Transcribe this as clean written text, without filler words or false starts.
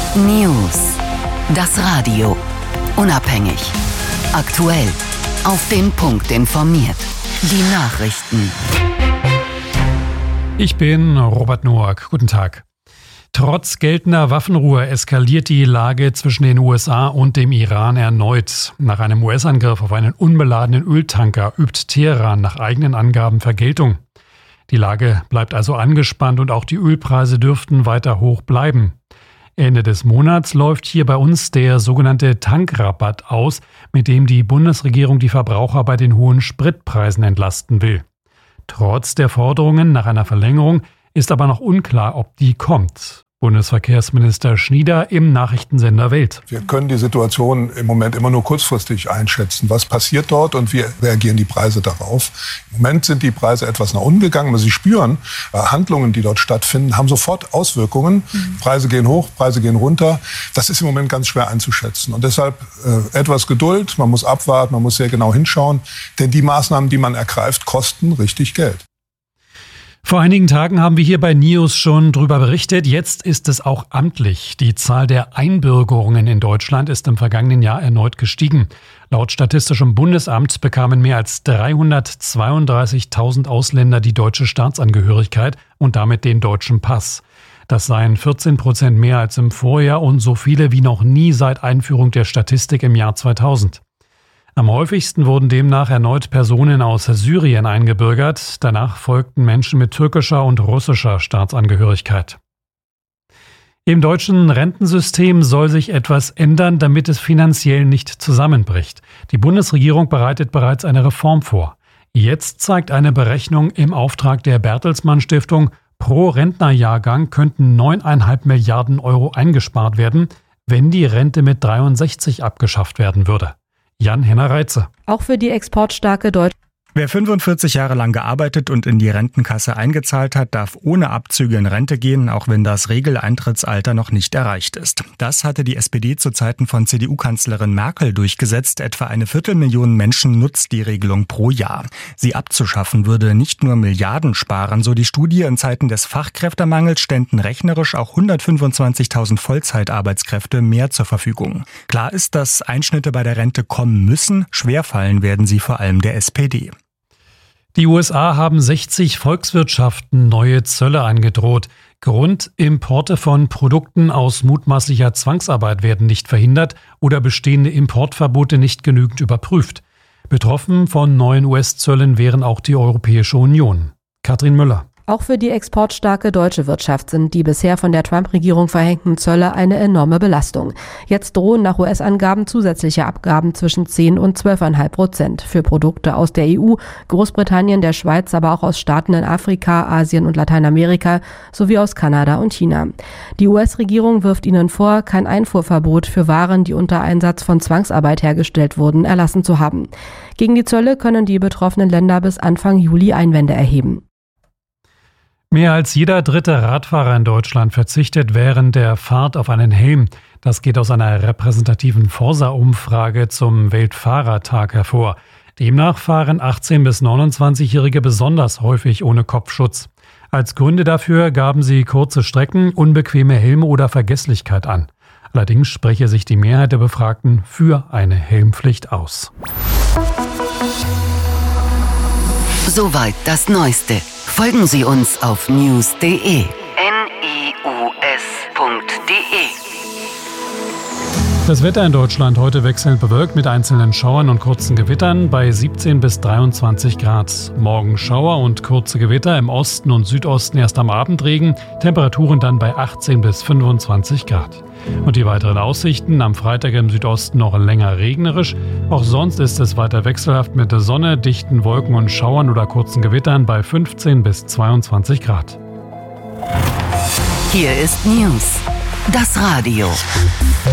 News. Das Radio. Unabhängig. Aktuell. Auf den Punkt informiert. Die Nachrichten. Ich bin Robert Noack. Guten Tag. Trotz geltender Waffenruhe eskaliert die Lage zwischen den USA und dem Iran erneut. Nach einem US-Angriff auf einen unbeladenen Öltanker übt Teheran nach eigenen Angaben Vergeltung. Die Lage bleibt also angespannt und auch die Ölpreise dürften weiter hoch bleiben. Ende des Monats läuft hier bei uns der sogenannte Tankrabatt aus, mit dem die Bundesregierung die Verbraucher bei den hohen Spritpreisen entlasten will. Trotz der Forderungen nach einer Verlängerung ist aber noch unklar, ob die kommt. Bundesverkehrsminister Schnieder im Nachrichtensender Welt. Wir können die Situation im Moment immer nur kurzfristig einschätzen. Was passiert dort und wie reagieren die Preise darauf? Im Moment sind die Preise etwas nach unten gegangen, aber Sie spüren, Handlungen, die dort stattfinden, haben sofort Auswirkungen. Preise gehen hoch, Preise gehen runter. Das ist im Moment ganz schwer einzuschätzen. Und deshalb etwas Geduld, man muss abwarten, man muss sehr genau hinschauen. Denn die Maßnahmen, die man ergreift, kosten richtig Geld. Vor einigen Tagen haben wir hier bei News schon darüber berichtet. Jetzt ist es auch amtlich. Die Zahl der Einbürgerungen in Deutschland ist im vergangenen Jahr erneut gestiegen. Laut Statistischem Bundesamt bekamen mehr als 332.000 Ausländer die deutsche Staatsangehörigkeit und damit den deutschen Pass. Das seien 14% mehr als im Vorjahr und so viele wie noch nie seit Einführung der Statistik im Jahr 2000. Am häufigsten wurden demnach erneut Personen aus Syrien eingebürgert. Danach folgten Menschen mit türkischer und russischer Staatsangehörigkeit. Im deutschen Rentensystem soll sich etwas ändern, damit es finanziell nicht zusammenbricht. Die Bundesregierung bereitet bereits eine Reform vor. Jetzt zeigt eine Berechnung im Auftrag der Bertelsmann Stiftung, pro Rentnerjahrgang könnten 9,5 Milliarden Euro eingespart werden, wenn die Rente mit 63 abgeschafft werden würde. Jan-Henner Reitze. Auch für die exportstarke Deutschland. Wer 45 Jahre lang gearbeitet und in die Rentenkasse eingezahlt hat, darf ohne Abzüge in Rente gehen, auch wenn das Regeleintrittsalter noch nicht erreicht ist. Das hatte die SPD zu Zeiten von CDU-Kanzlerin Merkel durchgesetzt. Etwa 250.000 Menschen nutzt die Regelung pro Jahr. Sie abzuschaffen würde nicht nur Milliarden sparen, so die Studie. In Zeiten des Fachkräftemangels ständen rechnerisch auch 125.000 Vollzeitarbeitskräfte mehr zur Verfügung. Klar ist, dass Einschnitte bei der Rente kommen müssen. Schwerfallen werden sie vor allem der SPD. Die USA haben 60 Volkswirtschaften neue Zölle angedroht. Grund: Importe von Produkten aus mutmaßlicher Zwangsarbeit werden nicht verhindert oder bestehende Importverbote nicht genügend überprüft. Betroffen von neuen US-Zöllen wären auch die Europäische Union. Katrin Müller. Auch für die exportstarke deutsche Wirtschaft sind die bisher von der Trump-Regierung verhängten Zölle eine enorme Belastung. Jetzt drohen nach US-Angaben zusätzliche Abgaben zwischen 10 und 12,5% für Produkte aus der EU, Großbritannien, der Schweiz, aber auch aus Staaten in Afrika, Asien und Lateinamerika sowie aus Kanada und China. Die US-Regierung wirft ihnen vor, kein Einfuhrverbot für Waren, die unter Einsatz von Zwangsarbeit hergestellt wurden, erlassen zu haben. Gegen die Zölle können die betroffenen Länder bis Anfang Juli Einwände erheben. Mehr als jeder dritte Radfahrer in Deutschland verzichtet während der Fahrt auf einen Helm. Das geht aus einer repräsentativen Forsa-Umfrage zum Weltfahrertag hervor. Demnach fahren 18- bis 29-Jährige besonders häufig ohne Kopfschutz. Als Gründe dafür gaben sie kurze Strecken, unbequeme Helme oder Vergesslichkeit an. Allerdings spreche sich die Mehrheit der Befragten für eine Helmpflicht aus. Soweit das Neueste. Folgen Sie uns auf news.de. news.de. Das Wetter in Deutschland heute wechselnd bewölkt mit einzelnen Schauern und kurzen Gewittern bei 17 bis 23 Grad. Morgen Schauer und kurze Gewitter, im Osten und Südosten erst am Abend Regen, Temperaturen dann bei 18 bis 25 Grad. Und die weiteren Aussichten: am Freitag im Südosten noch länger regnerisch. Auch sonst ist es weiter wechselhaft mit der Sonne, dichten Wolken und Schauern oder kurzen Gewittern bei 15 bis 22 Grad. Hier ist News, das Radio.